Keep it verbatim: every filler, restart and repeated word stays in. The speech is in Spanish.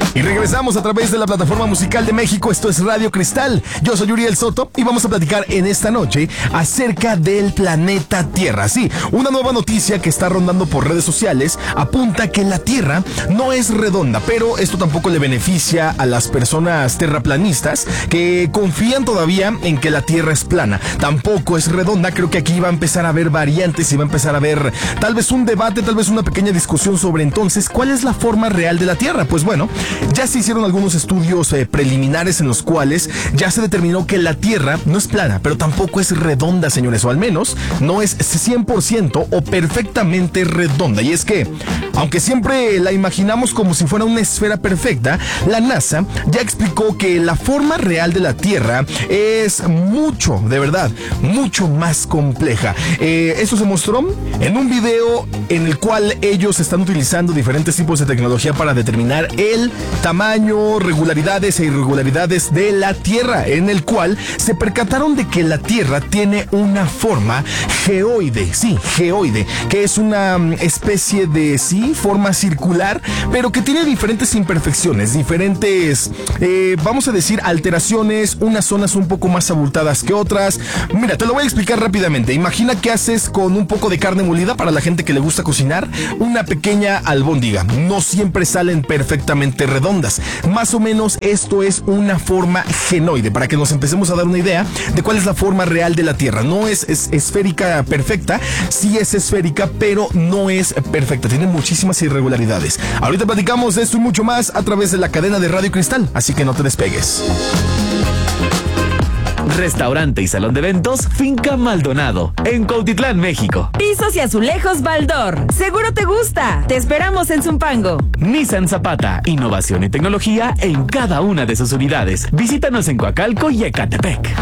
Y regresamos a través de la plataforma musical de México. Esto es Radio Cristal. Yo soy Uriel Soto y vamos a platicar en esta noche acerca del planeta Tierra. Sí, una nueva noticia que está rondando por redes sociales apunta que la Tierra no es redonda, pero esto tampoco le beneficia a las personas terraplanistas que confían todavía en que la Tierra es plana. Tampoco es redonda. Creo que aquí va a empezar a haber variantes y va a empezar a haber tal vez un debate, tal vez una pequeña discusión sobre entonces cuál es la forma real de la Tierra. Pues bueno, ya se hicieron algunos estudios eh, preliminares en los cuales ya se determinó que la Tierra no es plana, pero tampoco es redonda, señores, o al menos no es cien por ciento o perfectamente redonda. Y es que, aunque siempre la imaginamos como si fuera una esfera perfecta, la NASA ya explicó que la forma real de la Tierra es mucho, de verdad, mucho más compleja. Eh, esto se mostró en un video en el cual ellos están utilizando diferentes tipos de tecnología para determinar el tamaño, regularidades e irregularidades de la Tierra, en el cual se percataron de que la Tierra tiene una forma geoide, sí, geoide, que es una especie de, sí, forma circular, pero que tiene diferentes imperfecciones, diferentes, eh, vamos a decir, alteraciones, unas zonas un poco más abultadas que otras. Mira, te lo voy a explicar rápidamente. Imagina que haces con un poco de carne molida, para la gente que le gusta cocinar, una pequeña albóndiga. No siempre salen perfectamente redondas. Más o menos esto es una forma genoide, para que nos empecemos a dar una idea de cuál es la forma real de la Tierra. No es, es esférica perfecta, sí es esférica, pero no es perfecta. Tiene muchísimas irregularidades. Ahorita platicamos de esto y mucho más a través de la cadena de Radio Cristal, así que no te despegues. Restaurante y salón de eventos Finca Maldonado, en Cuautitlán, México. Pisos y azulejos Baldor. Seguro te gusta. Te esperamos en Zumpango. Nissan Zapata, innovación y tecnología en cada una de sus unidades. Visítanos en Coacalco y Ecatepec.